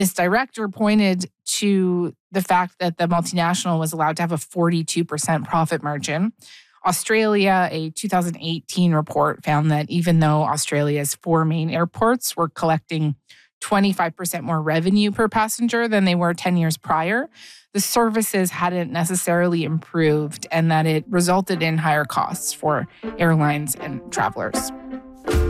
This director pointed to the fact that the multinational was allowed to have a 42% profit margin. Australia, a 2018 report found that even though Australia's 4 main airports were collecting 25% more revenue per passenger than they were 10 years prior, the services hadn't necessarily improved and that it resulted in higher costs for airlines and travelers.